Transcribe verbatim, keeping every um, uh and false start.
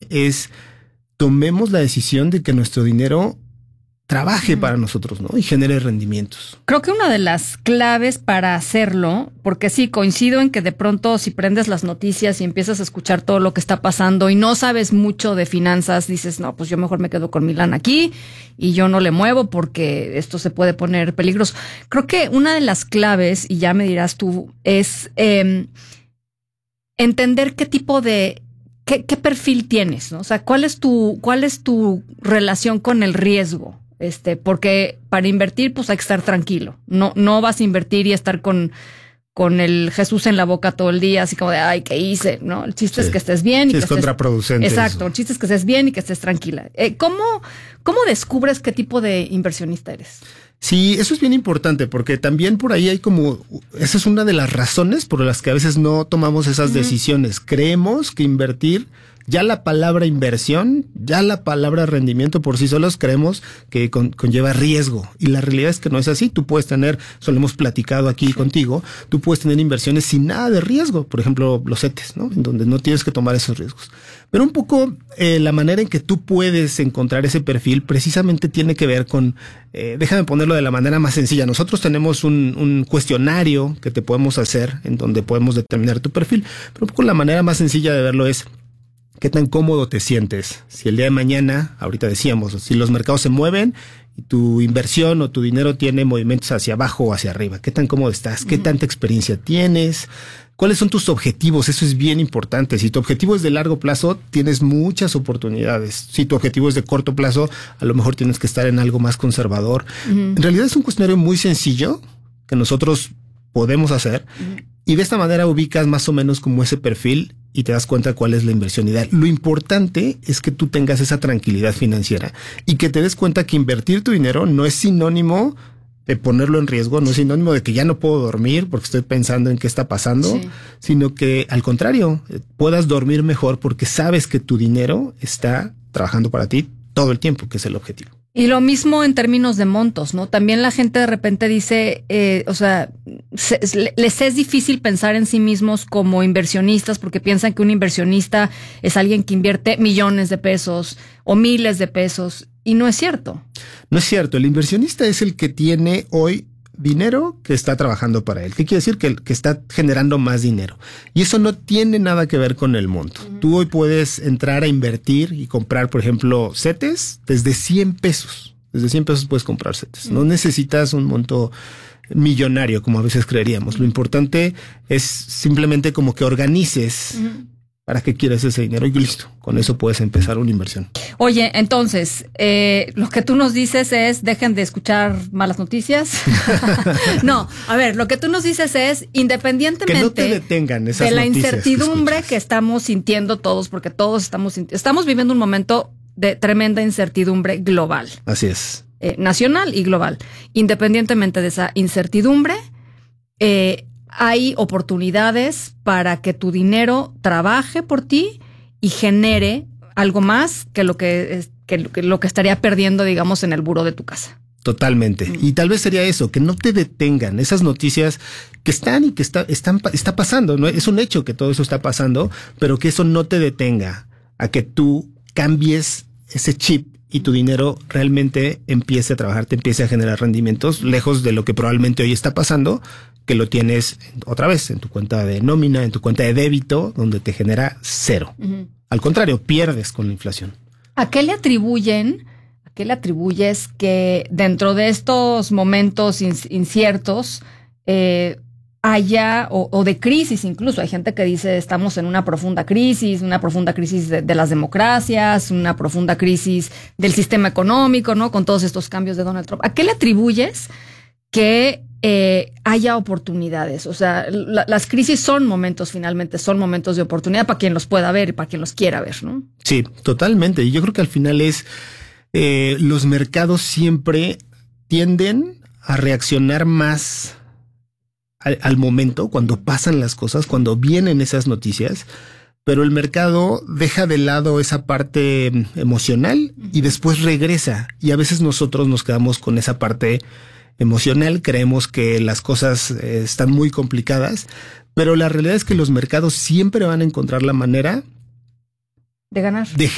es tomemos la decisión de que nuestro dinero trabaje para nosotros, ¿no? Y genere rendimientos. Creo que una de las claves para hacerlo, porque sí, coincido en que de pronto si prendes las noticias y empiezas a escuchar todo lo que está pasando y no sabes mucho de finanzas, dices, no, pues yo mejor me quedo con mi lana aquí y yo no le muevo porque esto se puede poner peligroso. Creo que una de las claves, y ya me dirás tú, es eh, entender qué tipo de ¿Qué, qué perfil tienes, ¿no? O sea, ¿cuál es tu, cuál es tu relación con el riesgo? Este, porque para invertir, pues hay que estar tranquilo. No, no vas a invertir y estar con, con el Jesús en la boca todo el día, así como de, ay, ¿qué hice? ¿No? El chiste sí. es que estés bien. Y sí, que es estés, contraproducente. Exacto. Eso. El chiste es que estés bien y que estés tranquila. Eh, ¿cómo, cómo descubres qué tipo de inversionista eres? Sí, eso es bien importante porque también por ahí hay como, esa es una de las razones por las que a veces no tomamos esas uh-huh. decisiones. Creemos que invertir, ya la palabra inversión, ya la palabra rendimiento por sí solos creemos que con, conlleva riesgo. Y la realidad es que no es así. Tú puedes tener, eso lo hemos platicado aquí sí. contigo, tú puedes tener inversiones sin nada de riesgo. Por ejemplo, los CETES, ¿no? En donde no tienes que tomar esos riesgos. Pero un poco eh, la manera en que tú puedes encontrar ese perfil precisamente tiene que ver con, eh, déjame ponerlo de la manera más sencilla. Nosotros tenemos un, un cuestionario que te podemos hacer en donde podemos determinar tu perfil. Pero un poco la manera más sencilla de verlo es ¿qué tan cómodo te sientes? Si el día de mañana, ahorita decíamos, si los mercados se mueven y tu inversión o tu dinero tiene movimientos hacia abajo o hacia arriba, ¿qué tan cómodo estás? ¿Qué tanta experiencia tienes? ¿Cuáles son tus objetivos? Eso es bien importante. Si tu objetivo es de largo plazo, tienes muchas oportunidades. Si tu objetivo es de corto plazo, a lo mejor tienes que estar en algo más conservador. Uh-huh. En realidad es un cuestionario muy sencillo que nosotros podemos hacer uh-huh. y de esta manera ubicas más o menos como ese perfil y te das cuenta cuál es la inversión ideal. Lo importante es que tú tengas esa tranquilidad financiera y que te des cuenta que invertir tu dinero no es sinónimo de ponerlo en riesgo, no es sinónimo de que ya no puedo dormir porque estoy pensando en qué está pasando, sí. sino que al contrario, puedas dormir mejor porque sabes que tu dinero está trabajando para ti todo el tiempo, que es el objetivo. Y lo mismo en términos de montos, ¿no? También la gente de repente dice, eh, o sea, se, les es difícil pensar en sí mismos como inversionistas porque piensan que un inversionista es alguien que invierte millones de pesos o miles de pesos y no es cierto. No es cierto. El inversionista es el que tiene hoy dinero que está trabajando para él. ¿Qué quiere decir? Que, que está generando más dinero. Y eso no tiene nada que ver con el monto. Uh-huh. Tú hoy puedes entrar a invertir y comprar, por ejemplo, CETES desde cien pesos. Desde cien pesos puedes comprar CETES. Uh-huh. No necesitas un monto millonario como a veces creeríamos. Uh-huh. Lo importante es simplemente como que organices uh-huh. para qué quieres ese dinero y listo. Con eso puedes empezar una inversión. Oye, entonces, eh, lo que tú nos dices es, dejen de escuchar malas noticias. No, a ver, lo que tú nos dices es, independientemente que no te detengan esas de la incertidumbre que, que estamos sintiendo todos, porque todos estamos, estamos viviendo un momento de tremenda incertidumbre global. Así es. Eh, nacional y global. Independientemente de esa incertidumbre, eh, hay oportunidades para que tu dinero trabaje por ti y genere algo más que lo que, que, que lo que estaría perdiendo, digamos, en el buró de tu casa. Totalmente. Mm. Y tal vez sería eso, que no te detengan esas noticias que están y que está, están, está pasando, ¿no? Es un hecho que todo eso está pasando, pero que eso no te detenga a que tú cambies ese chip y tu dinero realmente empiece a trabajar, te empiece a generar rendimientos lejos de lo que probablemente hoy está pasando, que lo tienes otra vez en tu cuenta de nómina, en tu cuenta de débito, donde te genera cero. Uh-huh. Al contrario, pierdes con la inflación. ¿A qué le atribuyen, a qué le atribuyes que dentro de estos momentos inciertos eh, haya, o, o de crisis incluso, hay gente que dice estamos en una profunda crisis, una profunda crisis de, de las democracias, una profunda crisis del sistema económico, ¿no? Con todos estos cambios de Donald Trump. ¿A qué le atribuyes que eh, haya oportunidades? O sea, la, las crisis son momentos, finalmente, son momentos de oportunidad para quien los pueda ver y para quien los quiera ver, ¿no? Sí, totalmente. Y yo creo que al final es, eh, los mercados siempre tienden a reaccionar más al, al momento, cuando pasan las cosas, cuando vienen esas noticias, pero el mercado deja de lado esa parte emocional y después regresa. Y a veces nosotros nos quedamos con esa parte emocional, creemos que las cosas eh, están muy complicadas, pero la realidad es que los mercados siempre van a encontrar la manera de ganar. De